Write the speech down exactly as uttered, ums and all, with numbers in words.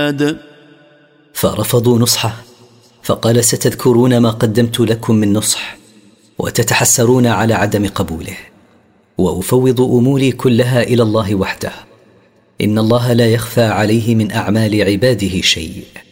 العباد. فرفضوا نصحه، فقال: ستذكرون ما قدمت لكم من نصح وتتحسرون على عدم قبوله، وأفوض أموري كلها إلى الله وحده، إن الله لا يخفى عليه من أعمال عباده شيء.